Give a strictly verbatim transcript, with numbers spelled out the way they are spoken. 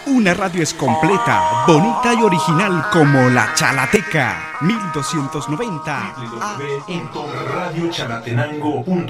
Una radio es completa, bonita y original como la Chalateca. mil doscientos noventa A M. w w w punto radio chalatenango punto com